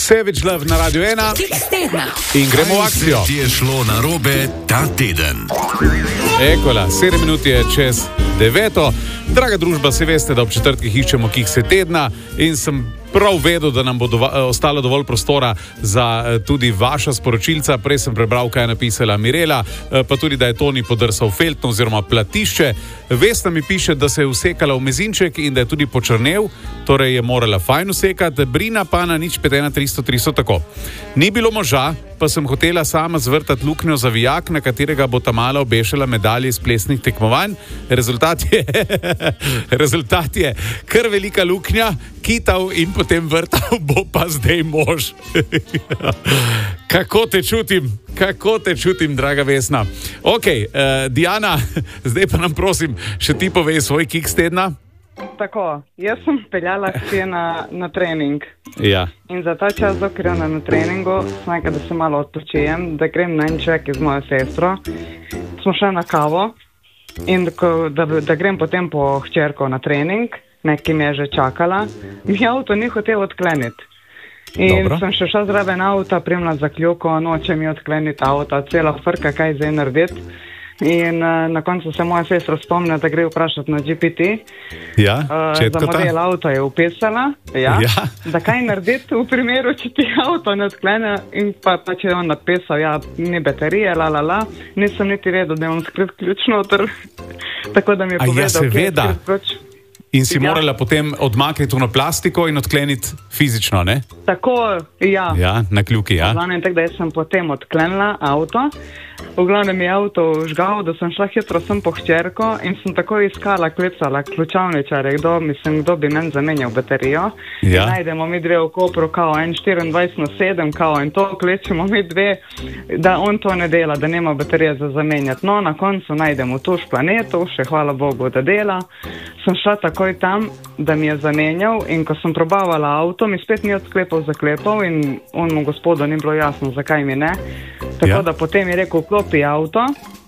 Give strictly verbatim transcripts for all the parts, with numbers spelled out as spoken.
Savage Love na Radio ena in gremo v akcijo. Kaj ti je šlo narobe ta teden? Ekola, sedem minut je čez deveto. Draga družba, se veste, da ob četrtkih iščemo kikse tedna in sem prav vedel, da nam bo dova, ostalo dovolj prostora za tudi vaša sporočilca. Prej sem prebral, kaj je napisala Mirela, pa tudi, da je Toni podrsal feltno oziroma platišče. Vesna mi piše, da se je usekala v mezinček in da je tudi počrnel, torej je morala fajn usekati. Brina pa na nič pet ena tristo tristo tako. Ni bilo moža, pa sem hotela sama zvrtati luknjo za vijak, na katerega bo ta mala obešala medalje iz plesnih tekmovanj. Rezultat je, rezultat je kar velika luknja, kitav in potem vrtal bo pa zdaj mož. Kako te čutim, kako te čutim, draga Vesna. Ok, uh, Diana, zdaj pa nam prosim, še ti povej svoj kiks tedna. Tako, jaz sem peljala hčer na, na trening. Ja. In za ta čas, dokler je ona na treningu, sem nekaj, da se malo odpočijem, da grem na en ček z mojo sestro. Smo šli na kavo in da, da grem potem po hčerko na trening, nekaj mi je že čakala. Mi avto ni hotel odkleniti. In Dobro. Sem še šla zraven avta, primla za kljuko, noče mi odkleniti avta, cela frka, kaj zdaj narediti. In uh, na koncu se moja sestra spomnila, da gre vprašati na G P T. Ja, uh, za model avta je upisala, ja, ja. Da kaj narediti v primeru, če ti avto ne odklene. In pa, pa če je on napisal, ja, ni baterije, la la la, nisem niti vedel, da je on skrit ključ noter. Tako da mi je povedal, ja, seveda. Ključ. In si ja. morala potem odmakniti na plastiko in odkleniti fizično, ne? Tako, ja. Ja, na kljuki, ja. V glavnem, tako da jaz sem potem odklenila avto. V glavnem je avto žgal, da sem šla hitro sem po hčerko in sem tako iskala, klicala ključavničare, kdo, mislim, kdo bi meni zamenjal baterijo. Ja. Najdemo mi dve v Kopru, kao en štiriindvajset na sedem, kao in to, kličemo mi dve, da on to ne dela, da nema baterije za zamenjati. No, na koncu najdemo tuš planetu, še hvala Bogu, da dela. Sem šla takoj tam, da mi je zamenjal in ko sem probavala avto, mi spet ni odklepal zaklepal in onmu gospodu ni bilo jasno, zakaj mi ne. Tako ja. Da potem je rekel, klopi avto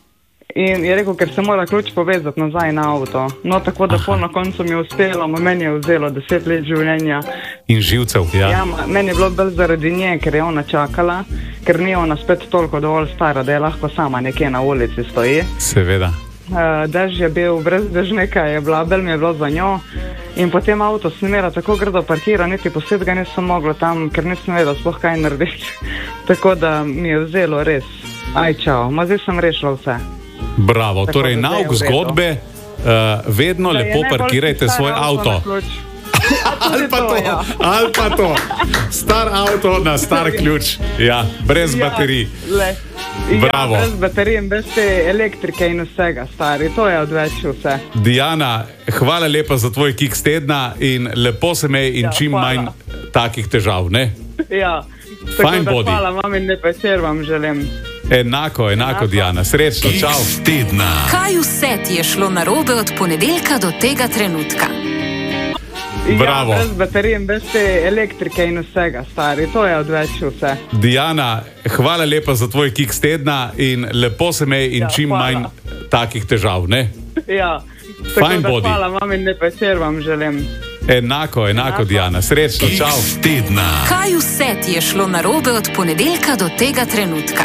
in je rekel, ker se mora ključ povezati nazaj na avto. No, tako da pol na koncu mi je uspelo, meni je vzelo deset let življenja. In živcev, ja. Ja, meni je bilo bolj zaradi nje, ker je ona čakala, ker ni ona spet toliko dovolj stara, da je lahko sama nekje na ulici stoji. Seveda. Uh, dež je bil, brez dežnika je bila, bel mi je bilo za njo in potem avto sem imela tako grdo parkira, niti posed ga nisem mogla tam, ker nisem vedela sploh kaj narediti. Tako da mi je vzelo res. Aj, čau, ma zdaj sem rešila vse. Bravo, tako torej nauk zgodbe, uh, vedno da lepo parkirajte svoj avto. Ali pa to, ja. ali pa to. Star avto na star ključ, ja, brez ja, baterij. Le. Bravo. Ja, brez baterij in brez te elektrike in vsega, stari, to je odveč vse. Diana, hvala lepa za tvoj kiks tedna in lepo se mej in ja, čim hvala. Manj takih težav, ne? Ja, Fajn tako da body. Hvala vam in lep večer vam želim. Enako, enako, enako. Diana, srečno, čau. Kiks tedna. Kaj vse ti je šlo narobe od ponedeljka do tega trenutka? Bravo. Ja, brez baterij in brez te elektrike in vsega, stari, to je odveč vse. Diana, hvala lepa za tvoj kiks tedna in lepo se mej in ja, čim hvala. Manj takih težav, ne? Ja, Fajn tako da body. Hvala vam in lep večer vam želim. Enako, enako, enako. Diana, srečno, čau. Kiks tedna. Kaj vse ti je šlo narobe od ponedeljka do tega trenutka?